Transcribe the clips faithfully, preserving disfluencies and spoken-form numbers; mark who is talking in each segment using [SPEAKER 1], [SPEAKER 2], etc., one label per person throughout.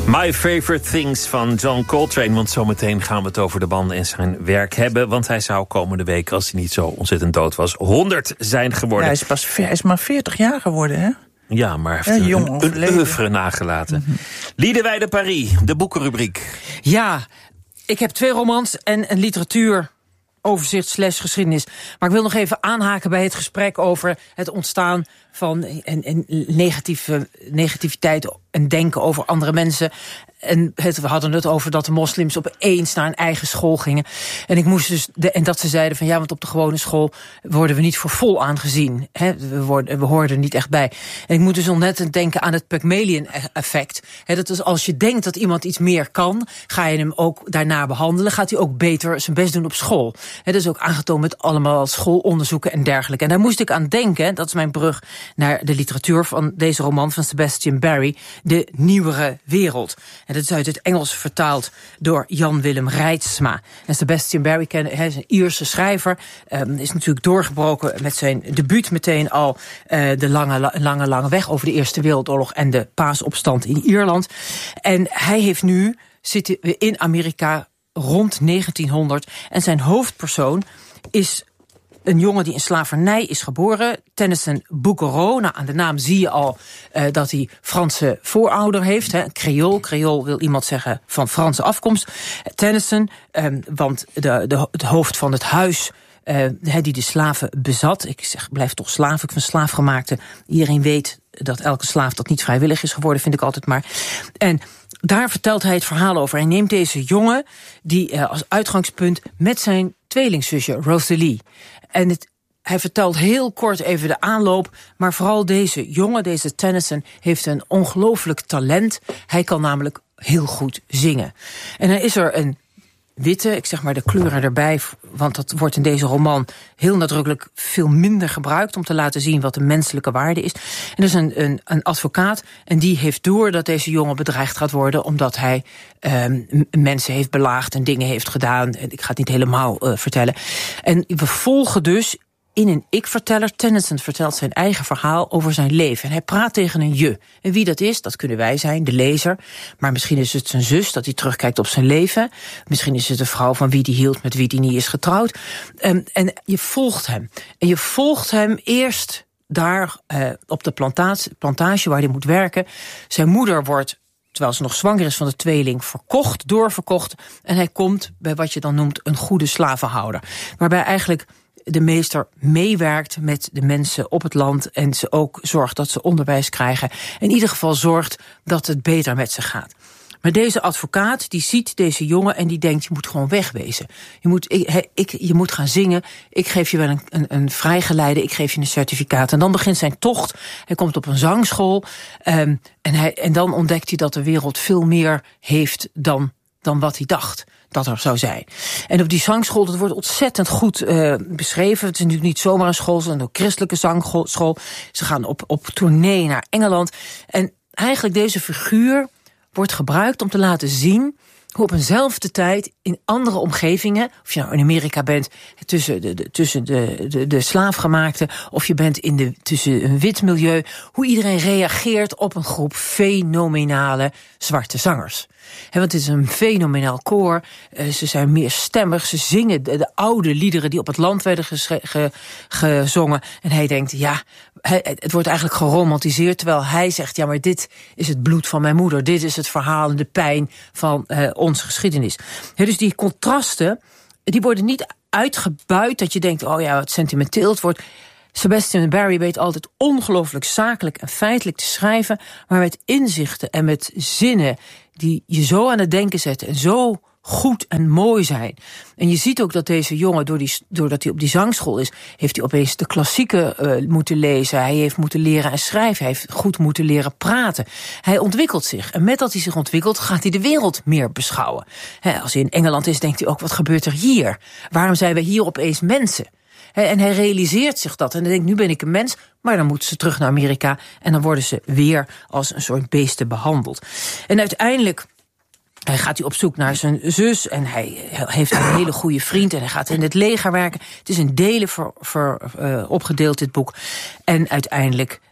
[SPEAKER 1] My Favorite Things van John Coltrane. Want zometeen gaan we het over de band en zijn werk hebben. Want hij zou komende week, als hij niet zo ontzettend dood was, honderd zijn geworden.
[SPEAKER 2] Ja, hij, is pas, hij is maar veertig jaar geworden, hè?
[SPEAKER 1] Ja, maar hij heeft
[SPEAKER 2] ja,
[SPEAKER 1] een, een oeuvre nagelaten. Mm-hmm. Liedewij de Paris, de boekenrubriek.
[SPEAKER 3] Ja, ik heb twee romans en een literatuur overzicht slash geschiedenis. Maar ik wil nog even aanhaken bij het gesprek over het ontstaan van een, een negatieve, negativiteit en denken over andere mensen. En het, we hadden het over dat de moslims opeens naar een eigen school gingen. En ik moest dus de, en dat ze zeiden van ja, want op de gewone school worden we niet voor vol aangezien. He, we, worden, we horen er niet echt bij. En ik moet dus ontzettend denken aan het Pygmalion-effect. He, dat is als je denkt dat iemand iets meer kan, ga je hem ook daarna behandelen. Gaat hij ook beter zijn best doen op school. He, dat is ook aangetoond met allemaal schoolonderzoeken en dergelijke. En daar moest ik aan denken, dat is mijn brug naar de literatuur van deze roman van Sebastian Barry, De Nieuwere Wereld. En dat is uit het Engels vertaald door Jan Willem Reitsma. En Sebastian Barry, hij is een Ierse schrijver, um, is natuurlijk doorgebroken met zijn debuut meteen al uh, de lange, lange, lange weg over de Eerste Wereldoorlog en de paasopstand in Ierland. En hij heeft nu, zitten we in Amerika rond negentienhonderd en zijn hoofdpersoon is een jongen die in slavernij is geboren, Tennyson Bouguereau. Nou, aan de naam zie je al uh, dat hij Franse voorouder heeft. Hè. Creool. Creool wil iemand zeggen van Franse afkomst. Tennyson, um, want de, de, het hoofd van het huis uh, die de slaven bezat. Ik zeg, blijf toch slaaf. Ik vind slaafgemaakte. Iedereen weet dat elke slaaf dat niet vrijwillig is geworden, vind ik altijd maar. En daar vertelt hij het verhaal over. Hij neemt deze jongen die uh, als uitgangspunt met zijn tweelingzusje Rosalie. En het, hij vertelt heel kort even de aanloop, maar vooral deze jongen, deze Tennyson, heeft een ongelooflijk talent. Hij kan namelijk heel goed zingen. En dan is er een witte, ik zeg maar de kleuren erbij, want dat wordt in deze roman heel nadrukkelijk veel minder gebruikt om te laten zien wat de menselijke waarde is. En er is een, een, een advocaat en die heeft door dat deze jongen bedreigd gaat worden omdat hij um, mensen heeft belaagd en dingen heeft gedaan. Ik ga het niet helemaal uh, vertellen. En we volgen dus in een ik-verteller. Tennyson vertelt zijn eigen verhaal over zijn leven. En hij praat tegen een je. En wie dat is, dat kunnen wij zijn, de lezer. Maar misschien is het zijn zus, dat hij terugkijkt op zijn leven. Misschien is het de vrouw van wie hij hield, met wie hij niet is getrouwd. Um, en je volgt hem. En je volgt hem eerst daar uh, op de plantage, plantage waar hij moet werken. Zijn moeder wordt, terwijl ze nog zwanger is van de tweeling, verkocht, doorverkocht. En hij komt bij wat je dan noemt een goede slavenhouder. Waarbij eigenlijk de meester meewerkt met de mensen op het land en ze ook zorgt dat ze onderwijs krijgen. In ieder geval zorgt dat het beter met ze gaat. Maar deze advocaat die ziet deze jongen en die denkt, je moet gewoon wegwezen. Je moet, ik, ik, je moet gaan zingen, ik geef je wel een, een, een vrijgeleide, ik geef je een certificaat. En dan begint zijn tocht, hij komt op een zangschool um, en, hij, en dan ontdekt hij dat de wereld veel meer heeft dan, dan wat hij dacht dat er zou zijn. En op die zangschool, dat wordt ontzettend goed uh, beschreven. Het is natuurlijk niet zomaar een school, het is een christelijke zangschool. Ze gaan op, op tournee naar Engeland. En eigenlijk deze figuur wordt gebruikt om te laten zien hoe op eenzelfde tijd in andere omgevingen, of je nou in Amerika bent tussen de, de, tussen de, de, de slaafgemaakte, of je bent in de, tussen een wit milieu, hoe iedereen reageert op een groep fenomenale zwarte zangers. He, want het is een fenomenaal koor. Uh, ze zijn meer stemmig. Ze zingen de, de oude liederen die op het land werden ge, ge, gezongen. En hij denkt, ja, hij, het wordt eigenlijk geromantiseerd. Terwijl hij zegt, ja, maar dit is het bloed van mijn moeder. Dit is het verhaal en de pijn van uh, onze geschiedenis. He, dus die contrasten, die worden niet uitgebuit dat je denkt, oh ja, wat sentimenteel het wordt. Sebastian Barry weet altijd ongelooflijk zakelijk en feitelijk te schrijven, maar met inzichten en met zinnen die je zo aan het denken zetten en zo goed en mooi zijn. En je ziet ook dat deze jongen, door die, doordat hij op die zangschool is, heeft hij opeens de klassieken uh, moeten lezen. Hij heeft moeten leren en schrijven. Hij heeft goed moeten leren praten. Hij ontwikkelt zich. En met dat hij zich ontwikkelt, gaat hij de wereld meer beschouwen. He, als hij in Engeland is, denkt hij ook, wat gebeurt er hier? Waarom zijn we hier opeens mensen? He, en hij realiseert zich dat. En hij denkt, nu ben ik een mens, maar dan moeten ze terug naar Amerika en dan worden ze weer als een soort beesten behandeld. En uiteindelijk Hij gaat hij op zoek naar zijn zus en hij heeft een hele goede vriend en hij gaat in het leger werken. Het is in delen ver, ver, uh, opgedeeld, dit boek. En uiteindelijk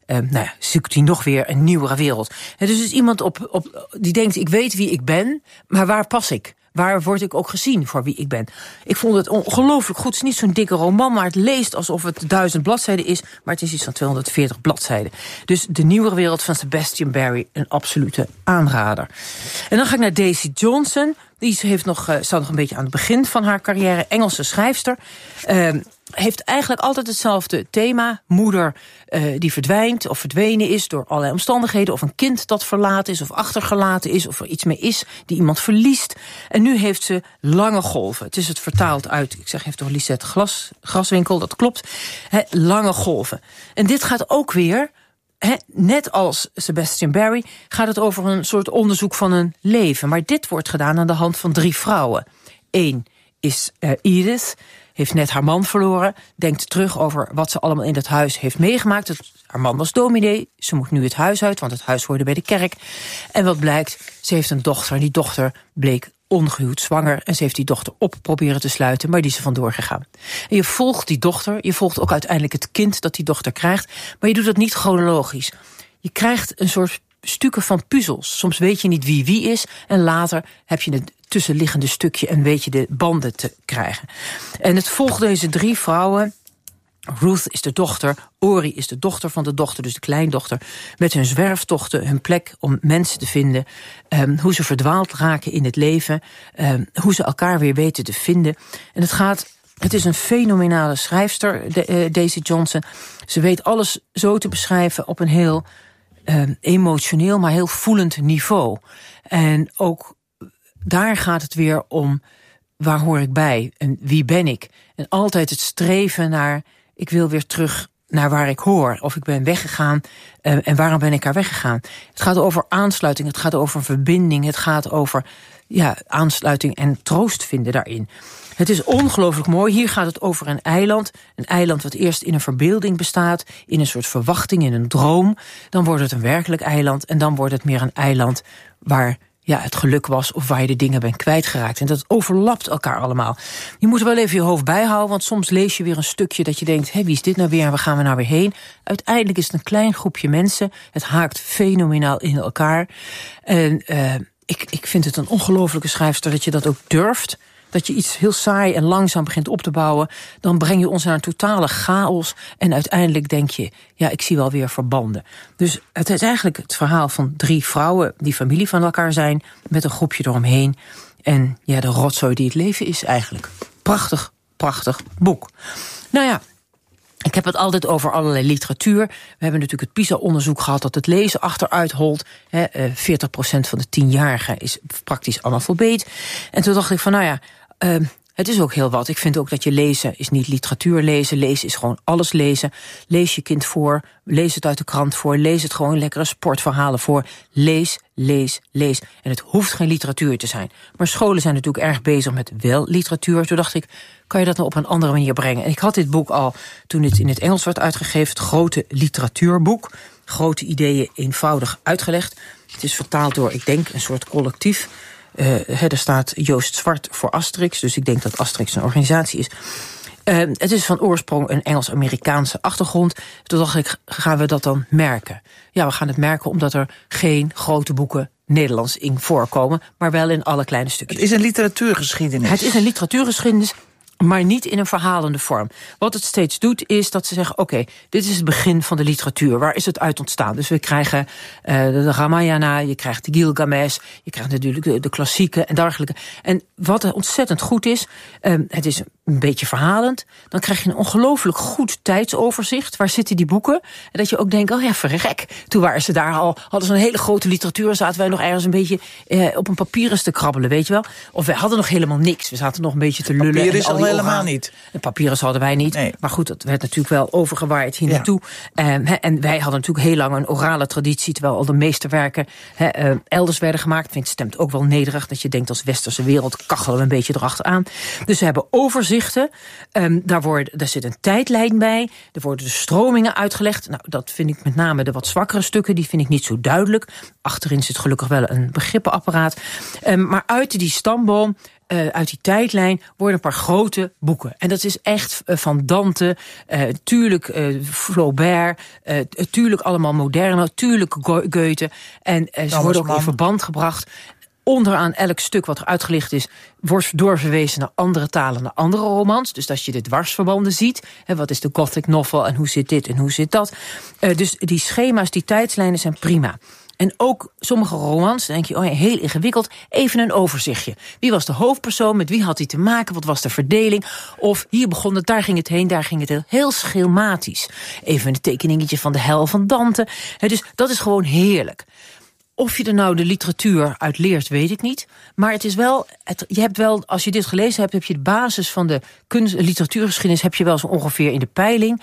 [SPEAKER 3] Uh, nou ja, zoekt hij nog weer een nieuwere wereld. En dus is iemand op, op, die denkt, ik weet wie ik ben, maar waar pas ik? Waar word ik ook gezien voor wie ik ben? Ik vond het ongelooflijk goed. Het is niet zo'n dikke roman, maar het leest alsof het duizend bladzijden is. Maar het is iets van tweehonderdveertig bladzijden. Dus de nieuwere wereld van Sebastian Barry, een absolute aanrader. En dan ga ik naar Daisy Johnson. Die heeft nog, uh, staat nog een beetje aan het begin van haar carrière. Engelse schrijfster. Uh, heeft eigenlijk altijd hetzelfde thema. Moeder uh, die verdwijnt of verdwenen is door allerlei omstandigheden. Of een kind dat verlaten is of achtergelaten is. Of er iets mee is die iemand verliest. En nu heeft ze Lange Golven. Het is het vertaald uit, ik zeg even door Lisette Glas, Graswinkel, dat klopt. He, Lange Golven. En dit gaat ook weer, he, net als Sebastian Barry, gaat het over een soort onderzoek van een leven. Maar dit wordt gedaan aan de hand van drie vrouwen. Eén is uh, Edith, heeft net haar man verloren, denkt terug over wat ze allemaal in dat huis heeft meegemaakt. Het, haar man was dominee, ze moet nu het huis uit, want het huis hoorde bij de kerk. En wat blijkt, ze heeft een dochter en die dochter bleek ongehuwd zwanger. En ze heeft die dochter op proberen te sluiten, maar die is er vandoor gegaan. En je volgt die dochter, je volgt ook uiteindelijk het kind dat die dochter krijgt, maar je doet dat niet chronologisch. Je krijgt een soort stukken van puzzels. Soms weet je niet wie wie is en later heb je een tussenliggende stukje en weet je de banden te krijgen. En het volgt deze drie vrouwen. Ruth is de dochter, Ori is de dochter van de dochter, dus de kleindochter, met hun zwerftochten, hun plek om mensen te vinden, um, hoe ze verdwaald raken in het leven, um, hoe ze elkaar weer weten te vinden. En het gaat, het is een fenomenale schrijfster, de, uh, Daisy Johnson. Ze weet alles zo te beschrijven op een heel um, emotioneel, maar heel voelend niveau. En ook daar gaat het weer om, waar hoor ik bij en wie ben ik? En altijd het streven naar, ik wil weer terug naar waar ik hoor. Of ik ben weggegaan uh, en waarom ben ik daar weggegaan? Het gaat over aansluiting, het gaat over verbinding, het gaat over ja, aansluiting en troost vinden daarin. Het is ongelooflijk mooi. Hier gaat het over een eiland. Een eiland wat eerst in een verbeelding bestaat, in een soort verwachting, in een droom. Dan wordt het een werkelijk eiland en dan wordt het meer een eiland waar ja, het geluk was of waar je de dingen bent kwijtgeraakt. En dat overlapt elkaar allemaal. Je moet er wel even je hoofd bijhouden, want soms lees je weer een stukje dat je denkt, hé, wie is dit nou weer en waar gaan we nou weer heen? Uiteindelijk is het een klein groepje mensen. Het haakt fenomenaal in elkaar. En uh, ik, ik vind het een ongelofelijke schrijfster dat je dat ook durft. Dat je iets heel saai en langzaam begint op te bouwen, dan breng je ons naar een totale chaos en uiteindelijk denk je, ja, ik zie wel weer verbanden. Dus het is eigenlijk het verhaal van drie vrouwen die familie van elkaar zijn, met een groepje eromheen. En ja, de rotzooi die het leven is eigenlijk. Prachtig, prachtig boek. Nou ja, ik heb het altijd over allerlei literatuur. We hebben natuurlijk het PISA-onderzoek gehad dat het lezen achteruit holt. veertig procent van de tienjarigen is praktisch analfabeet. En toen dacht ik van, nou ja, Uh, het is ook heel wat. Ik vind ook dat je lezen is niet literatuur lezen. Lezen is gewoon alles lezen. Lees je kind voor, lees het uit de krant voor, lees het gewoon lekkere sportverhalen voor. Lees, lees, lees. En het hoeft geen literatuur te zijn. Maar scholen zijn natuurlijk erg bezig met wel literatuur. Toen dacht ik, kan je dat nou op een andere manier brengen? En ik had dit boek al toen het in het Engels werd uitgegeven, het grote literatuurboek. Grote ideeën eenvoudig uitgelegd. Het is vertaald door, ik denk, een soort collectief. Uh, er staat Joost Zwart voor Asterix, dus ik denk dat Asterix een organisatie is. Uh, het is van oorsprong een Engels-Amerikaanse achtergrond. Toen dacht ik, gaan we dat dan merken? Ja, we gaan het merken omdat er geen grote boeken Nederlands in voorkomen, maar wel in alle kleine stukjes.
[SPEAKER 2] Het is een literatuurgeschiedenis.
[SPEAKER 3] Het is een literatuurgeschiedenis, maar niet in een verhalende vorm. Wat het steeds doet, is dat ze zeggen, oké, okay, dit is het begin van de literatuur. Waar is het uit ontstaan? Dus we krijgen uh, de Ramayana, je krijgt de Gilgamesh, je krijgt natuurlijk de, de klassieken en dergelijke. En wat ontzettend goed is, um, het is een beetje verhalend, dan krijg je een ongelooflijk goed tijdsoverzicht. Waar zitten die boeken? En dat je ook denkt, oh ja, verrek. Toen waren ze daar al, hadden ze een hele grote literatuur, en zaten wij nog ergens een beetje uh, op een papier te krabbelen, weet je wel? Of wij hadden nog helemaal niks. We zaten nog een beetje te lullen.
[SPEAKER 2] Papier is al helemaal
[SPEAKER 3] orgaan.
[SPEAKER 2] niet.
[SPEAKER 3] De papieren hadden wij niet. Nee. Maar goed, dat werd natuurlijk wel overgewaaid hier ja. naartoe. Um, he, en wij hadden natuurlijk heel lang een orale traditie, terwijl al de meeste werken he, uh, elders werden gemaakt. Ik vind het stemt ook wel nederig dat je denkt als westerse wereld kachelen we een beetje erachteraan. Dus we hebben overzichten. Um, daar, worden, daar zit een tijdlijn bij. Er worden de stromingen uitgelegd. Nou, dat vind ik met name de wat zwakkere stukken. Die vind ik niet zo duidelijk. Achterin zit gelukkig wel een begrippenapparaat. Um, maar uit die stamboom uh, uit die tijdlijn worden een paar grote boeken. En dat is echt uh, van Dante, uh, tuurlijk uh, Flaubert, uh, tuurlijk allemaal moderne, tuurlijk Goethe. En uh, ze worden ook in verband gebracht. Onderaan elk stuk wat er uitgelicht is, wordt doorverwezen naar andere talen, naar andere romans. Dus dat je de dwarsverbanden ziet. Hè, wat is de gothic novel en hoe zit dit en hoe zit dat. Uh, dus die schema's, die tijdslijnen zijn prima. En ook sommige romans, dan denk je, oh ja, heel ingewikkeld. Even een overzichtje. Wie was de hoofdpersoon, met wie had hij te maken, wat was de verdeling? Of hier begon het, daar ging het heen, daar ging het heel, heel schematisch. Even een tekeningetje van de hel van Dante. He, dus dat is gewoon heerlijk. Of je er nou de literatuur uit leert, weet ik niet. Maar het is wel, het, je hebt wel, als je dit gelezen hebt, heb je de basis van de kunst, literatuurgeschiedenis heb je wel zo ongeveer in de peiling.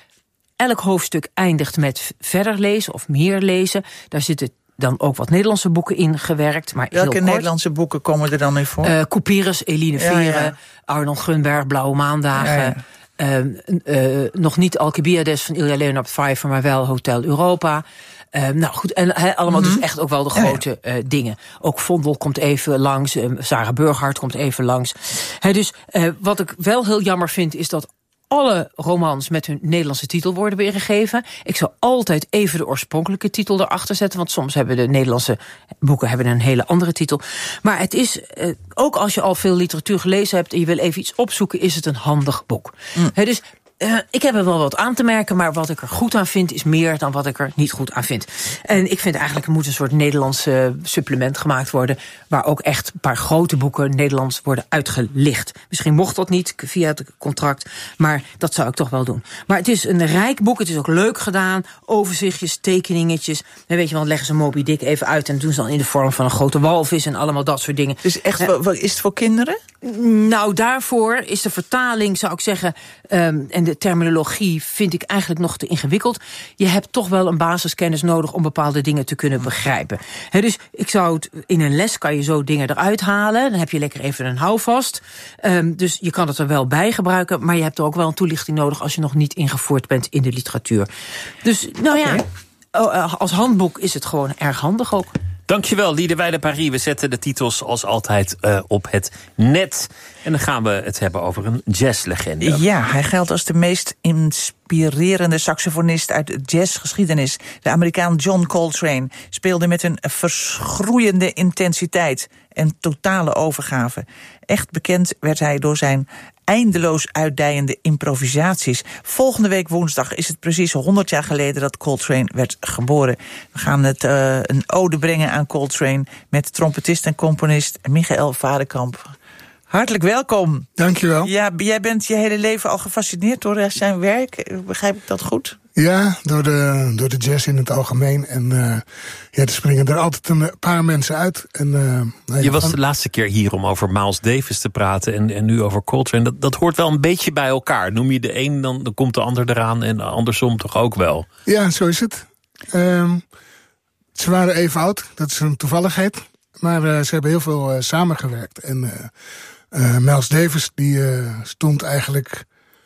[SPEAKER 3] Elk hoofdstuk eindigt met verder lezen of meer lezen. Daar zitten dan ook wat Nederlandse boeken in gewerkt. Maar
[SPEAKER 2] welke
[SPEAKER 3] heel kort.
[SPEAKER 2] Nederlandse boeken komen er dan in voor?
[SPEAKER 3] Uh, Couperus, Eline Vere, ja, ja. Arnold Gunberg, Blauwe Maandagen. Ja, ja. Uh, uh, nog niet Alcibiades van Ilja Leonard Pfeiffer, maar wel Hotel Europa. Uh, nou goed, en he, allemaal mm-hmm. dus echt ook wel de grote ja, ja. Uh, dingen. Ook Vondel komt even langs, uh, Sarah Burghardt komt even langs. He, dus uh, wat ik wel heel jammer vind, is dat alle romans met hun Nederlandse titel worden weergegeven. Ik zou altijd even de oorspronkelijke titel erachter zetten, want soms hebben de Nederlandse boeken hebben een hele andere titel. Maar het is, uh, ook als je al veel literatuur gelezen hebt en je wil even iets opzoeken, is het een handig boek. Mm. He, dus Uh, ik heb er wel wat aan te merken, maar wat ik er goed aan vind is meer dan wat ik er niet goed aan vind. En ik vind eigenlijk er moet een soort Nederlands uh, supplement gemaakt worden, waar ook echt een paar grote boeken Nederlands worden uitgelicht. Misschien mocht dat niet via het contract, maar dat zou ik toch wel doen. Maar het is een rijk boek, het is ook leuk gedaan, overzichtjes, tekeningetjes. En weet je wel, leggen ze Moby Dick even uit en doen ze dan in de vorm van een grote walvis en allemaal dat soort dingen.
[SPEAKER 2] Dus echt, uh, is het voor kinderen?
[SPEAKER 3] Nou, daarvoor is de vertaling, zou ik zeggen, um, en de terminologie vind ik eigenlijk nog te ingewikkeld. Je hebt toch wel een basiskennis nodig om bepaalde dingen te kunnen begrijpen. He, dus ik zou het, in een les kan je zo dingen eruit halen. Dan heb je lekker even een houvast. Um, dus je kan het er wel bij gebruiken, maar je hebt er ook wel een toelichting nodig als je nog niet ingevoerd bent in de literatuur. Dus nou okay. ja, als handboek is het gewoon erg handig ook.
[SPEAKER 1] Dankjewel, Liederwijde Paris. We zetten de titels als altijd uh, op het net. En dan gaan we het hebben over een jazzlegende.
[SPEAKER 2] Ja, hij geldt als de meest inspirerende saxofonist uit de jazzgeschiedenis. De Amerikaan John Coltrane speelde met een verschroeiende intensiteit en totale overgave. Echt bekend werd hij door zijn eindeloos uitdijende improvisaties. Volgende week woensdag is het precies honderd jaar geleden dat Coltrane werd geboren. We gaan het uh, een ode brengen aan Coltrane met trompetist en componist Michael Vadekamp. Hartelijk welkom.
[SPEAKER 4] Dankjewel.
[SPEAKER 2] Ja, jij bent je hele leven al gefascineerd door zijn werk. Begrijp ik dat goed?
[SPEAKER 4] Ja, door de, door de jazz in het algemeen. En uh, ja, er springen er altijd een paar mensen uit. En, uh, nou ja,
[SPEAKER 1] je was
[SPEAKER 4] van...
[SPEAKER 1] de laatste keer hier om over Miles Davis te praten en, en nu over Coltrane. Dat, dat hoort wel een beetje bij elkaar. Noem je de een, dan, dan komt de ander eraan en andersom toch ook wel.
[SPEAKER 4] Ja, zo is het. Um, ze waren even oud, dat is een toevalligheid. Maar uh, ze hebben heel veel uh, samengewerkt. En uh, uh, Miles Davis die uh, stond eigenlijk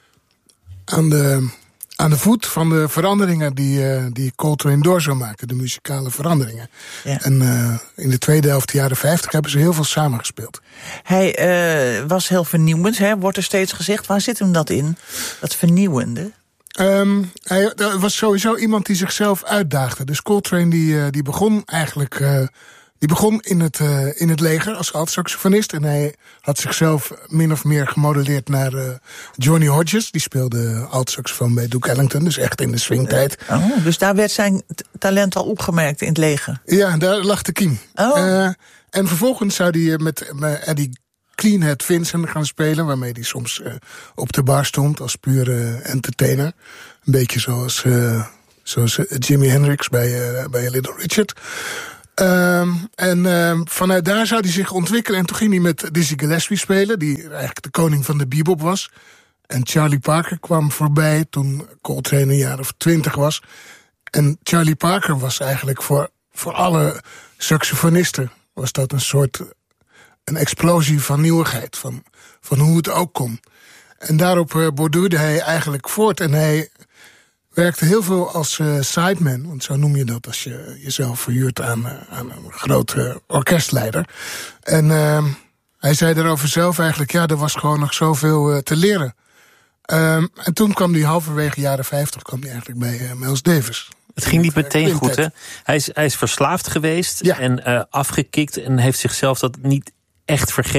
[SPEAKER 4] aan de... aan de voet van de veranderingen die, uh, die Coltrane door zou maken. De muzikale veranderingen. Ja. En uh, in de tweede helft, de jaren vijftig, hebben ze heel veel samengespeeld.
[SPEAKER 2] Hij uh, was heel vernieuwend, hè? Wordt er steeds gezegd. Waar zit hem dat in? Dat vernieuwende?
[SPEAKER 4] Um, hij was sowieso iemand die zichzelf uitdaagde. Dus Coltrane die, uh, die begon eigenlijk... Uh, Die begon in het, uh, in het leger als alt-saxofonist. En hij had zichzelf min of meer gemodelleerd naar uh, Johnny Hodges. Die speelde alt-saxofoon bij Duke Ellington. Dus echt in de swingtijd.
[SPEAKER 2] Oh, dus daar werd zijn t- talent al opgemerkt in het leger?
[SPEAKER 4] Ja, daar lag de kiem.
[SPEAKER 2] Oh.
[SPEAKER 4] Uh, en vervolgens zou hij met, met Eddie Cleanhead Vincent gaan spelen. Waarmee hij soms uh, op de bar stond als pure entertainer. Een beetje zoals, uh, zoals uh, Jimi Hendrix bij, uh, bij Little Richard. Um, en um, vanuit daar zou hij zich ontwikkelen. En toen ging hij met Dizzy Gillespie spelen, die eigenlijk de koning van de bebop was. En Charlie Parker kwam voorbij toen Coltrane een jaar of twintig was. En Charlie Parker was eigenlijk voor, voor alle saxofonisten... was dat een soort een explosie van nieuwigheid, van, van hoe het ook kon. En daarop uh, borduurde hij eigenlijk voort. En hij werkte heel veel als uh, sideman, want zo noem je dat als je jezelf verhuurt aan, uh, aan een grote orkestleider. En uh, Hij zei daarover zelf eigenlijk, ja, er was gewoon nog zoveel uh, te leren. Um, en toen kwam hij halverwege jaren vijftig kwam hij eigenlijk bij uh, Miles Davis.
[SPEAKER 1] Het ging niet meteen goed, hè? Hij is, hij is verslaafd geweest ja. en uh, afgekikt en heeft zichzelf dat niet echt vergeven.